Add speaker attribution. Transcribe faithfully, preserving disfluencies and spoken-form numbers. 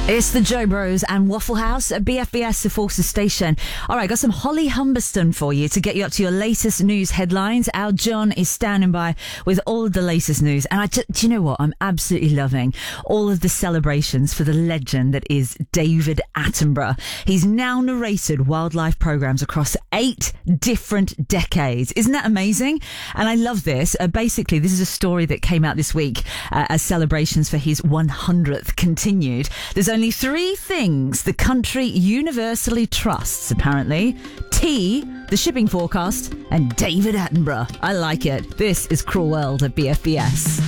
Speaker 1: It's the Joe Bros and Waffle House at B F B S, the Forces Station. All right, got some Holly Humberston for you to get you up to your latest news headlines. Our John is standing by with all of the latest news. And I just, do you know what? I'm absolutely loving all of the celebrations for the legend that is David Attenborough. He's now narrated wildlife programs across eight different decades. Isn't that amazing? And I love this. Uh, basically, this is a story that came out this week uh, as celebrations for his one hundredth continued. There's only three things the country universally trusts, apparently. Tea, the shipping forecast, and David Attenborough. I like it. This is Cruel World at B F B S.